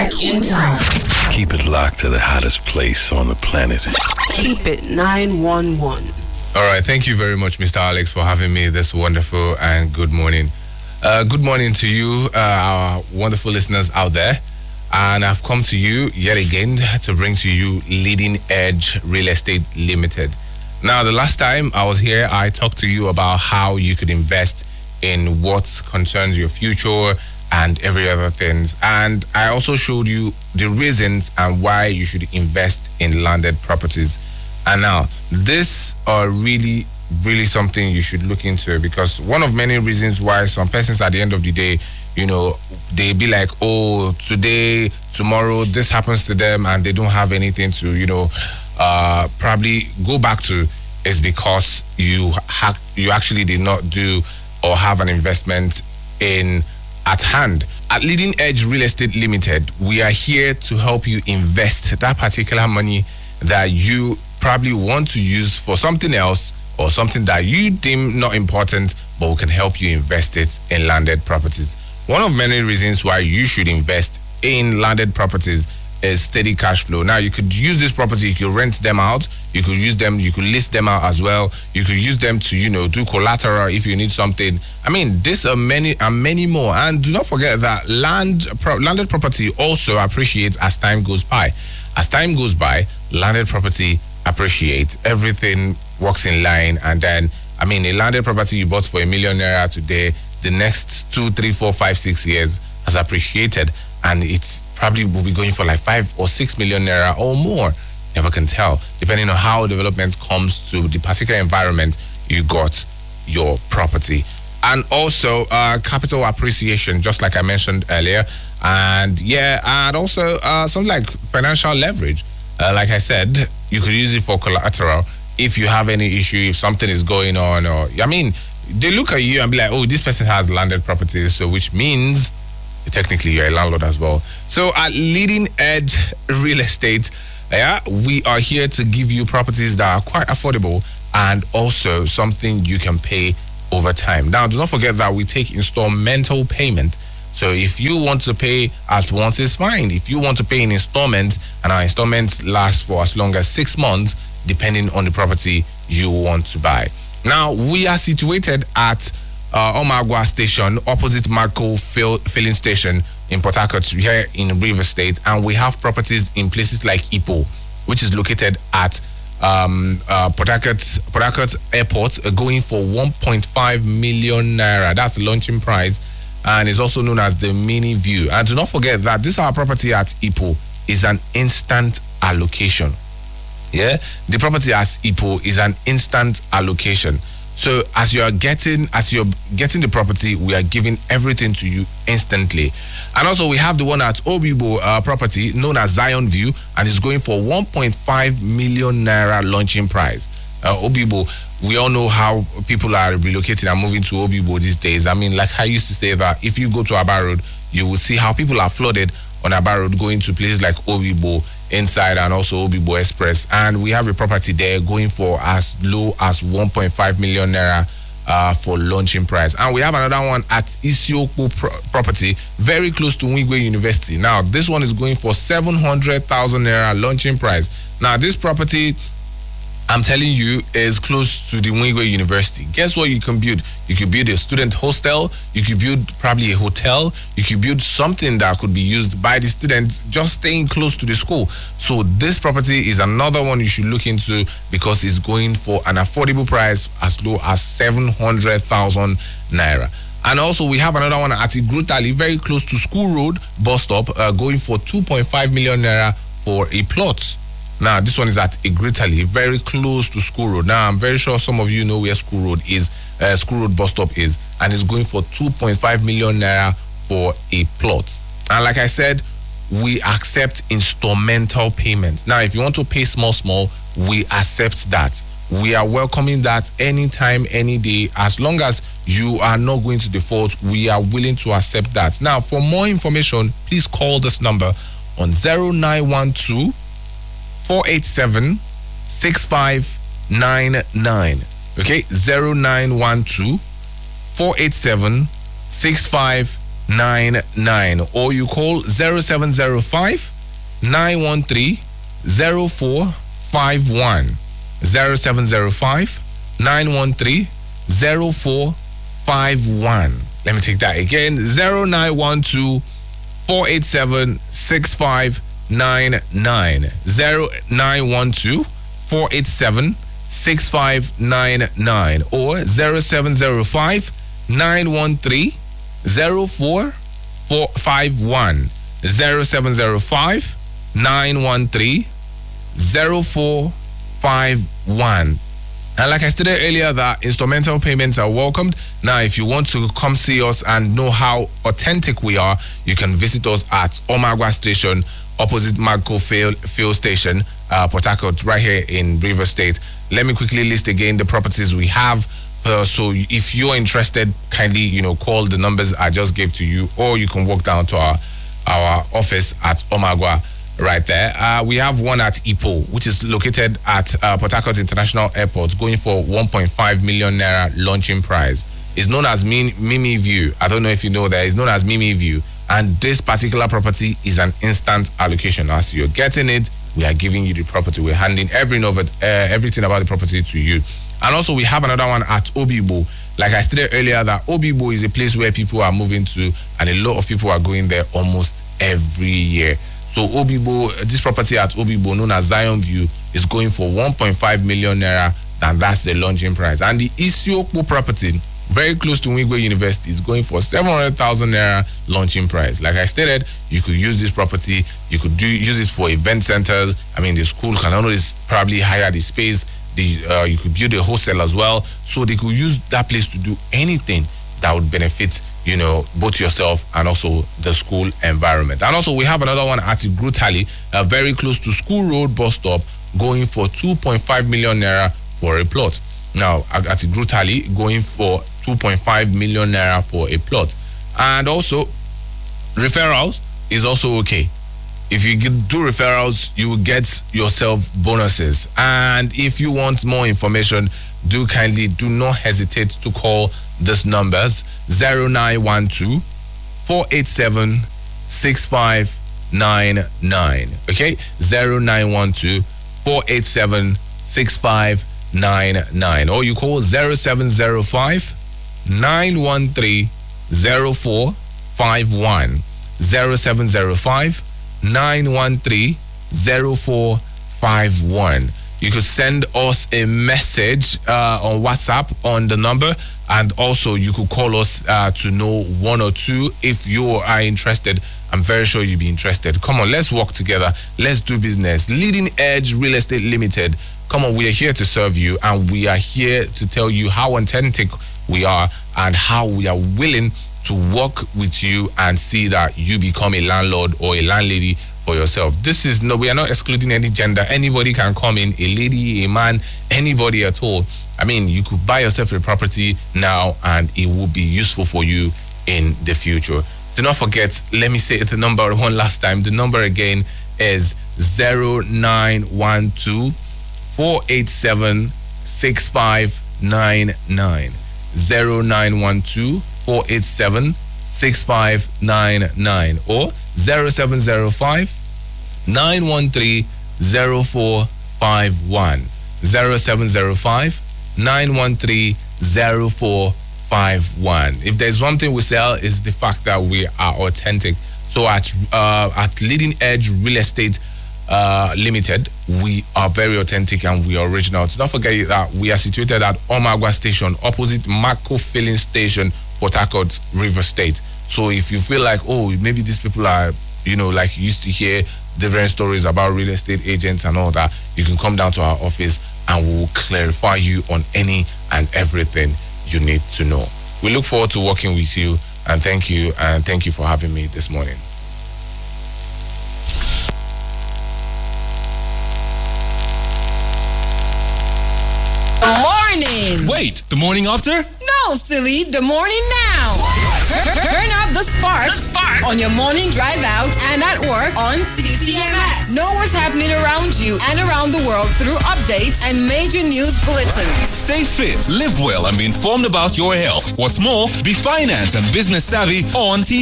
Back in time. Keep it locked to the hottest place on the planet. Keep it 911. All right, thank you very much, Mr. Alex, for having me this wonderful and good morning. Good morning to you, our wonderful listeners out there. And I've come to you yet again to bring to you Leading Edge Real Estate Limited. Now, the last time I was here, I talked to you about how you could invest in what concerns your future and every other things. And I also showed you the reasons and why you should invest in landed properties. And now, this are really something you should look into, because one of many reasons why some persons at the end of the day, you know, they be like, oh, today, tomorrow, this happens to them and they don't have anything to, you know, probably go back to, is because you actually did not do or have an investment in at hand. At Leading Edge Real Estate Limited, we are here to help you invest that particular money that you probably want to use for something else or something that you deem not important, but we can help you invest it in landed properties. One of many reasons why you should invest in landed properties is steady cash flow. Now, you could use this property, you could rent them out, you could use them, you could list them out as well, you could use them to, you know, do collateral if you need something. I mean, this are many and many more. And do not forget that landed property also appreciates as time goes by. As time goes by, landed property appreciates, everything works in line. And then, I mean, a landed property you bought for ₦1 million today, the next 2, 3, 4, 5, 6 years has appreciated, and it's probably will be going for like 5 or 6 million naira or more. Never can tell, depending on how development comes to the particular environment you got your property. And also capital appreciation, just like I mentioned earlier. And yeah, and also something like financial leverage. Like I said, you could use it for collateral if you have any issue, if something is going on, or I mean, they look at you and be like, oh, this person has landed properties, so which means technically you're a landlord as well. So at Leading Edge Real Estate, we are here to give you properties that are quite affordable and also something you can pay over time. Now, do not forget that we take installmental payment. So if you want to pay at once, it's fine. If you want to pay in installments, and our installments last for as long as 6 months, depending on the property you want to buy. Now, we are situated at Omagwa Station, opposite Marco Filling Station in Port Harcourt, here in River State, and we have properties in places like Ipo, which is located at Port Harcourt Airport, going for 1.5 million naira. That's the launching price, and is also known as the Mini View. And do not forget that this our property at Ipo is an instant allocation. Yeah, the property at Ipo is an instant allocation. So as you're getting the property, we are giving everything to you instantly. And also we have the one at Obibo property known as Zion View, and is going for 1.5 million naira launching price. Obibo, we all know how people are relocating and moving to Obibo these days. I mean, like I used to say that if you go to Aba Road, you will see how people are flooded on Aba Road going to places like Obibo inside, and also Obibo Express. And we have a property there going for as low as 1.5 million naira for launching price. And we have another one at Isiokpo property, very close to Wigwe University. Now, this one is going for 700,000 naira launching price. Now, this property, I'm telling you, is close to the Wigwe University. Guess what you can build? You could build a student hostel, you could build probably a hotel, you could build something that could be used by the students just staying close to the school. So this property is another one you should look into, because it's going for an affordable price as low as 700,000 naira. And also we have another one at Igrutali, very close to School Road bus stop, going for 2.5 million naira for a plot. Now, this one is at Igritali, very close to School Road. Now, I'm very sure some of you know where School Road is, School Road bus stop is, and it's going for 2.5 million naira for a plot. And like I said, we accept installmental payments. Now, if you want to pay small, we accept that. We are welcoming that anytime, any day. As long as you are not going to default, we are willing to accept that. Now, for more information, please call this number on 0912 487 6599. Okay, 0912 487 6599. or you call 0705 913 0451. 0705 913 0451. Let me take that again. 0912 487 6599. 0912 487 6599 or 0705 913 0451. 0705 913 0451. And like I stated earlier, that instrumental payments are welcomed. Now, if you want to come see us and know how authentic we are, you can visit us at Omagwa Station, opposite Magco Fuel Station, Port Harcourt, right here in River State. Let me quickly list again the properties we have. So if you're interested, kindly, call the numbers I just gave to you, or you can walk down to our office at Omagwa. Right there. We have one at Ipo, which is located at Port Harcourt International Airport, going for 1.5 million naira launching prize. It's known as Mimi View. I don't know if you know that. It's known as Mimi View. And this particular property is an instant allocation. As you're getting it, we are giving you the property. We're handing everything about the property to you. And also, we have another one at Obibo. Like I stated earlier, that Obibo is a place where people are moving to, and a lot of people are going there almost every year. So Obibo, this property at Obibo, known as Zion View, is going for 1.5 million naira, and that's the launching price. And the Isiokpo property, very close to Wigwe University, is going for 700,000 naira launching price. Like I stated, you could use this property, you could use it for event centers. I mean, the school can always probably hire the space. You could build a hostel as well, so they could use that place to do anything that would benefit, both yourself and also the school environment. And also, we have another one at Grutali, very close to School Road bus stop, going for 2.5 million naira for a plot. Now, at Grutali, going for 2.5 million naira for a plot. And also, referrals is also okay. If you do referrals, you will get yourself bonuses. And if you want more information, do not hesitate to call these numbers: 0912 487 6599. Okay, 0912 487 6599, or you call 0705 913 0451. 0705 913 0451. You could send us a message on WhatsApp on the number, and also you could call us to know one or two if you are interested. I'm very sure you'll be interested. Come on, let's work together. Let's do business. Leading Edge Real Estate Limited. Come on, we are here to serve you, and we are here to tell you how authentic we are and how we are willing to work with you and see that you become a landlord or a landlady for yourself. We are not excluding any gender. Anybody can come in, a lady, a man, anybody at all. I mean, you could buy yourself a property now and it will be useful for you in the future. Do not forget, let me say the number one last time. The number again is 0912 487 6599. 0912 487 6599 or 0705 913 0451. 0705 913 0451. If there's one thing we sell, is the fact that we are authentic. So at Leading Edge Real Estate Limited, we are very authentic and we are original. Do not forget that we are situated at Omagwa Station, opposite Magco Filling Station, Port Harcourt, River State. So if you feel like, maybe these people are, like you used to hear different stories about real estate agents and all that, you can come down to our office and we will clarify you on any and everything you need to know. We look forward to working with you, and thank you for having me this morning. Morning. Wait, the morning after? No, silly, the morning now. Turn up the spark on your morning drive out and at work on CCMS. Know what's happening around you and around the world through updates and major news bulletins. Stay fit, live well, and be informed about your health. What's more, be finance and business savvy on